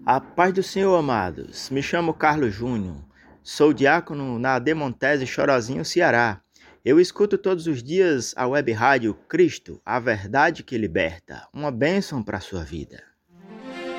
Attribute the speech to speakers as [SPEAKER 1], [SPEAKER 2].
[SPEAKER 1] A paz do Senhor, amados. Me chamo Carlos Júnior. Sou diácono na Demontese Chorozinho, Ceará. Eu escuto todos os dias a web rádio Cristo, a verdade que liberta. Uma bênção para a sua vida.